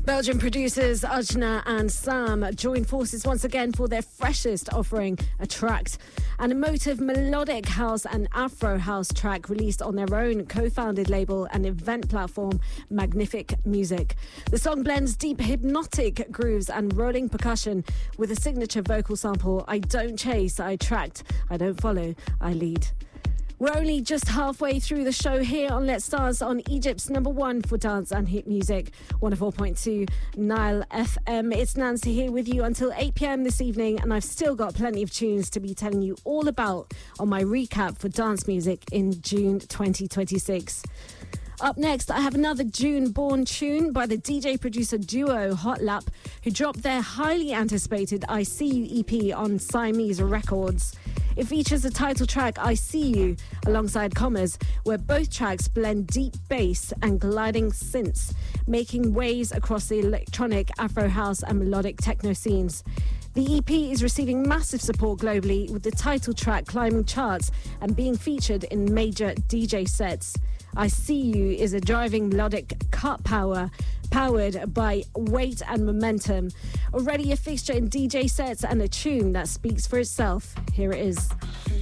Belgian producers Ajna and Sam join forces once again for their freshest offering, Attract, an emotive melodic house and Afro house track released on their own co-founded label and event platform, Magnific Music. The song blends deep hypnotic grooves and rolling percussion with a signature vocal sample, I don't chase, I attract, I don't follow, I lead. We're only just halfway through the show here on Let's Dance on Egypt's #1 for dance and hit music, 104.2 Nile FM. It's Nancy here with you until 8 p.m. this evening, and I've still got plenty of tunes to be telling you all about on my recap for dance music in June 2026. Up next, I have another June-born tune by the DJ-producer duo Hot Lap, who dropped their highly anticipated I See You EP on Siamese Records. It features the title track I See You alongside Commas, where both tracks blend deep bass and gliding synths, making waves across the electronic, Afro house and melodic techno scenes. The EP is receiving massive support globally, with the title track climbing charts and being featured in major DJ sets. I See You is a driving melodic cut powered by weight and momentum. Already a fixture in DJ sets and a tune that speaks for itself. Here it is.